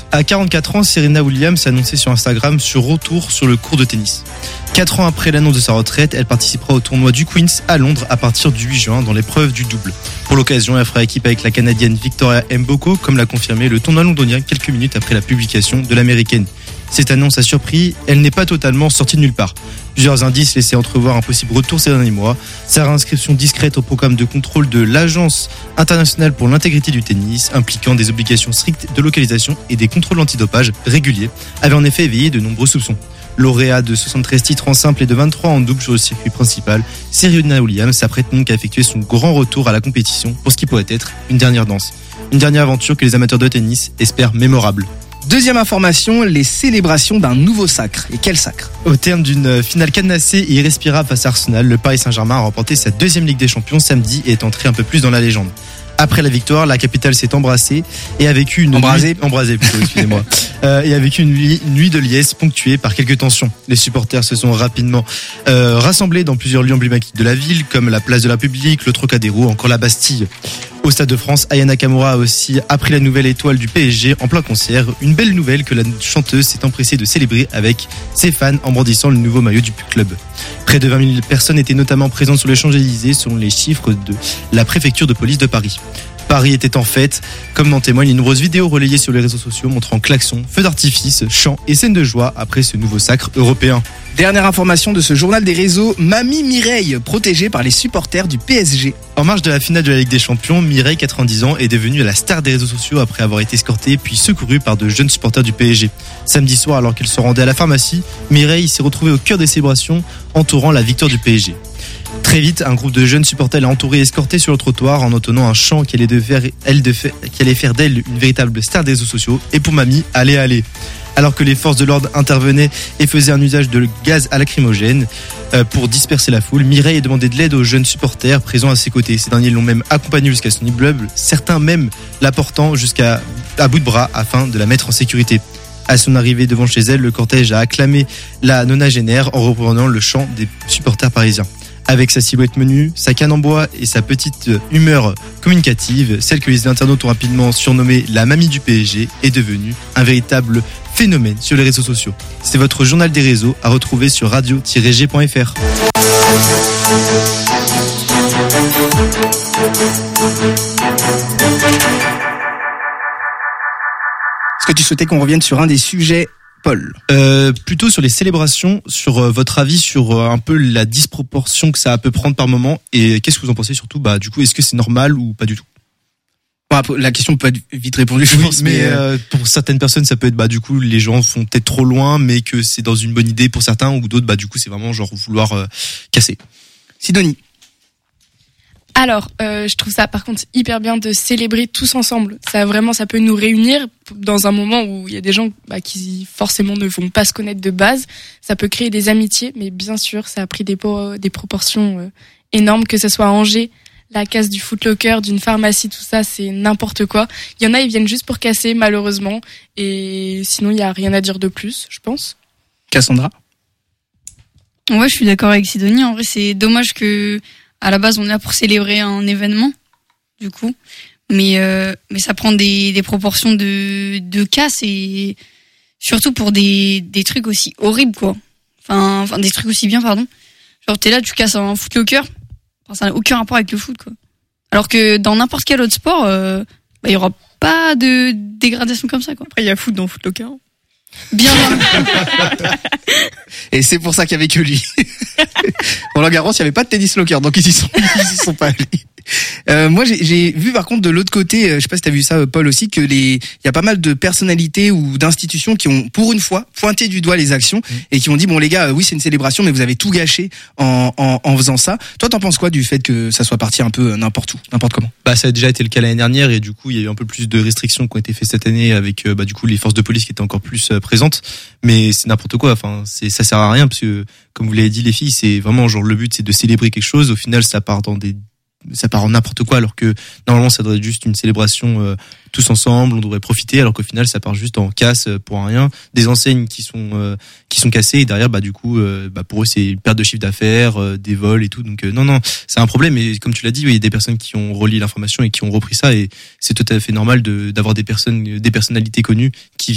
À 44 ans, Serena Williams s'est annoncée sur Instagram sur retour sur le court de tennis. 4 ans après l'annonce de sa retraite, elle participera au tournoi du Queen's à Londres à partir du 8 juin dans l'épreuve du double. Pour l'occasion, elle fera équipe avec la Canadienne Victoria Mboko, comme l'a confirmé le tournoi londonien quelques minutes après la publication de l'Américaine. Cette annonce a surpris, elle n'est pas totalement sortie de nulle part. Plusieurs indices laissaient entrevoir un possible retour ces derniers mois. Sa réinscription discrète au programme de contrôle de l'Agence internationale pour l'intégrité du tennis, impliquant des obligations strictes de localisation et des contrôles antidopage réguliers, avait en effet éveillé de nombreux soupçons. Lauréat de 73 titres en simple et de 23 en double sur le circuit principal, Serena Williams s'apprête donc à effectuer son grand retour à la compétition pour ce qui pourrait être une dernière danse. Une dernière aventure que les amateurs de tennis espèrent mémorable. Deuxième information, les célébrations d'un nouveau sacre. Et quel sacre ? Au terme d'une finale cadenassée et irrespirable face à Arsenal, le Paris Saint-Germain a remporté sa deuxième Ligue des Champions samedi et est entré un peu plus dans la légende. Après la victoire, la capitale s'est embrassée et a vécu une nuit de liesse ponctuée par quelques tensions. Les supporters se sont rapidement rassemblés dans plusieurs lieux emblématiques de la ville, comme la place de la République, le Trocadéro, encore la Bastille. Au Stade de France, Aya Nakamura a aussi appris la nouvelle étoile du PSG en plein concert. Une belle nouvelle que la chanteuse s'est empressée de célébrer avec ses fans en brandissant le nouveau maillot du club. Près de 20 000 personnes étaient notamment présentes sur les Champs-Élysées selon les chiffres de la préfecture de police de Paris. Paris était en fête, comme en témoignent les nombreuses vidéos relayées sur les réseaux sociaux montrant klaxons, feux d'artifice, chants et scènes de joie après ce nouveau sacre européen. Dernière information de ce journal des réseaux, Mamie Mireille, protégée par les supporters du PSG. En marge de la finale de la Ligue des Champions, Mireille, 90 ans, est devenue la star des réseaux sociaux après avoir été escortée puis secourue par de jeunes supporters du PSG. Samedi soir, alors qu'elle se rendait à la pharmacie, Mireille s'est retrouvée au cœur des célébrations, entourant la victoire du PSG. Très vite, un groupe de jeunes supporters l'a entourée et escortée sur le trottoir en entonnant un chant qui allait faire d'elle une véritable star des réseaux sociaux. Et pour Mamie, allez. Alors que les forces de l'ordre intervenaient et faisaient un usage de gaz à lacrymogène pour disperser la foule, Mireille a demandé de l'aide aux jeunes supporters présents à ses côtés. Ces derniers l'ont même accompagnée jusqu'à son immeuble, certains même la portant jusqu'à bout de bras afin de la mettre en sécurité. À son arrivée devant chez elle, le cortège a acclamé la nonagénaire en reprenant le chant des supporters parisiens. Avec sa silhouette menue, sa canne en bois et sa petite humeur communicative, celle que les internautes ont rapidement surnommée la mamie du PSG est devenue un véritable phénomène sur les réseaux sociaux. C'est votre journal des réseaux à retrouver sur radio-g.fr. Est-ce que tu souhaitais qu'on revienne sur un des sujets, Paul ? Plutôt sur les célébrations, sur votre avis sur un peu la disproportion que ça peut prendre par moment et qu'est-ce que vous en pensez surtout ? Du coup, est-ce que c'est normal ou pas du tout ? La question peut être vite répondue, je pense. Mais pour certaines personnes, ça peut être du coup les gens font peut-être trop loin, mais que c'est dans une bonne idée pour certains, ou d'autres du coup c'est vraiment genre vouloir casser. Sidonie. Alors, je trouve ça par contre hyper bien de célébrer tous ensemble. Ça peut nous réunir dans un moment où il y a des gens qui forcément ne vont pas se connaître de base. Ça peut créer des amitiés, mais bien sûr, ça a pris des proportions énormes, que ce soit à Angers, la casse du Foot Locker, d'une pharmacie, tout ça, c'est n'importe quoi. Il y en a, ils viennent juste pour casser, malheureusement, et sinon il y a rien à dire de plus, je pense. Cassandra ? Ouais, je suis d'accord avec Sidonie. En vrai, c'est dommage que à la base on est là pour célébrer un événement, du coup, mais ça prend des proportions de casse et surtout pour des trucs aussi horribles, quoi. Enfin des trucs aussi bien, pardon. Genre t'es là, tu casses un Foot Locker. Ça n'a aucun rapport avec le foot, quoi. Alors que dans n'importe quel autre sport, il y aura pas de dégradation comme ça, quoi. Après, il y a foot dans Foot Locker. Bien. Et c'est pour ça qu'il y avait que lui. Roland Garros, il y avait pas de tennis locker, donc ils y sont pas allés. Moi, j'ai vu par contre de l'autre côté, je sais pas si t'as vu ça, Paul aussi, que il y a pas mal de personnalités ou d'institutions qui ont, pour une fois, pointé du doigt les actions et qui ont dit bon les gars, oui c'est une célébration, mais vous avez tout gâché en faisant ça. Toi, t'en penses quoi du fait que ça soit parti un peu n'importe où, n'importe comment ? Ça a déjà été le cas l'année dernière et du coup il y a eu un peu plus de restrictions qui ont été faites cette année avec du coup les forces de police qui étaient encore plus présentes. Mais c'est n'importe quoi. Enfin, ça sert à rien parce que comme vous l'avez dit les filles, c'est vraiment genre le but c'est de célébrer quelque chose. Au final, ça part en n'importe quoi alors que normalement ça devrait être juste une célébration tous ensemble, on devrait profiter alors qu'au final ça part juste en casse pour rien, des enseignes qui sont cassées et derrière du coup pour eux c'est une perte de chiffre d'affaires, des vols et tout, donc non c'est un problème. Et comme tu l'as dit, il y a des personnes qui ont relié l'information et qui ont repris ça et c'est tout à fait normal d'avoir des personnalités connues qui